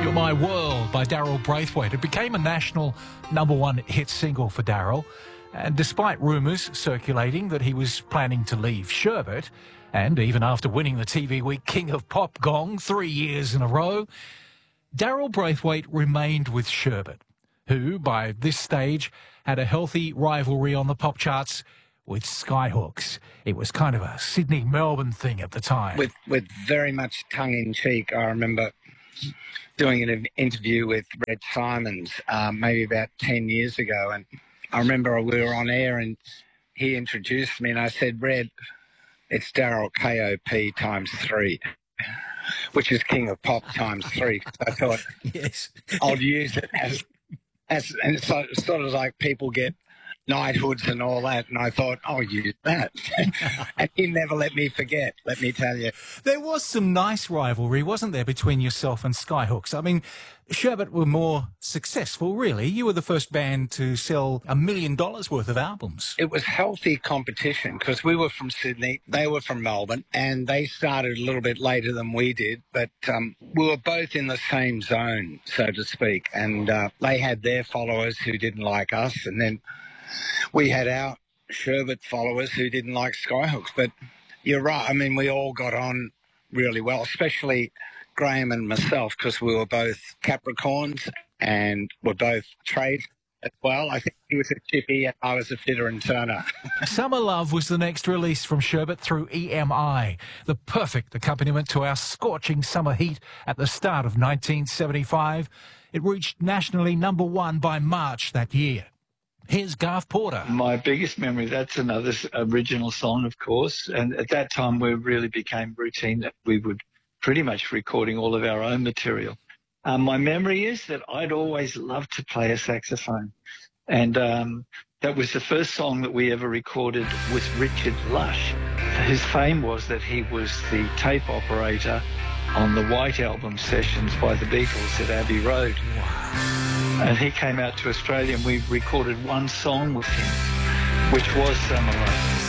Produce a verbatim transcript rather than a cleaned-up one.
You're My World by Daryl Braithwaite. It became a national number one hit single for Daryl. And despite rumours circulating that he was planning to leave Sherbet, and even after winning the T V Week King of Pop gong three years in a row, Daryl Braithwaite remained with Sherbet, who, by this stage, had a healthy rivalry on the pop charts with Skyhooks. It was kind of a Sydney-Melbourne thing at the time. With, with very much tongue-in-cheek, I remember doing an interview with Red Simons um, maybe about ten years ago, and I remember we were on air and he introduced me and I said, Red, it's Daryl K O P times three, which is King of Pop times three. So I thought yes. I'll use it as, as and it's sort of, sort of like people get knighthoods and all that, and I thought, I'll use that. And he never let me forget, let me tell you. There was some nice rivalry, wasn't there, between yourself and Skyhooks? I mean, Sherbet were more successful, really. You were the first band to sell a million dollars worth of albums. It was healthy competition because we were from Sydney, they were from Melbourne, and they started a little bit later than we did, but um, we were both in the same zone, so to speak, and uh, they had their followers who didn't like us, and then we had our Sherbet followers who didn't like Skyhooks. But you're right. I mean, we all got on really well, especially Graham and myself, because we were both Capricorns and were both trade as well. I think he was a chippy and I was a fitter and turner. Summer Love was the next release from Sherbet through E M I, the perfect accompaniment to our scorching summer heat at the start of nineteen seventy-five. It reached nationally number one by March that year. Here's Garth Porter. My biggest memory, that's another original song, of course. And at that time, we really became routine that we would pretty much recording all of our own material. Um, my memory is that I'd always loved to play a saxophone. And um, that was the first song that we ever recorded with Richard Lush. His fame was that he was the tape operator on the White Album sessions by the Beatles at Abbey Road. Wow. And he came out to Australia and we recorded one song with him, which was Summer Love.